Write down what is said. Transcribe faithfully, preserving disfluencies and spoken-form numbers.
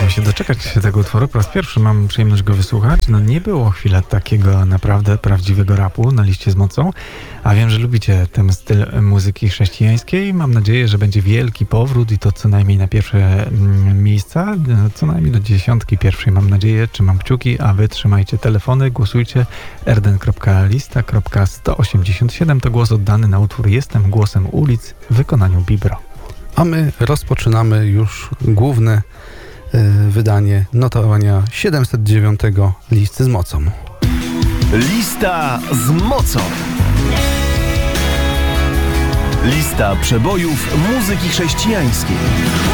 mogłem się doczekać tego utworu. Po raz pierwszy mam przyjemność go wysłuchać. No nie było chwilę takiego naprawdę prawdziwego rapu na liście z mocą, a wiem, że lubicie ten styl muzyki chrześcijańskiej. Mam nadzieję, że będzie wielki powrót i to co najmniej na pierwsze mm, miejsca, co najmniej do dziesiątki pierwszej mam nadzieję. Trzymam kciuki, a wy trzymajcie telefony, głosujcie. erden kropka lista kropka sto osiemdziesiąt siedem to głos oddany na utwór Jestem głosem ulic w wykonaniu Bibro. A my rozpoczynamy już główne y, wydanie notowania siedemset dziewięć listy z mocą. Lista z mocą. Lista przebojów muzyki chrześcijańskiej.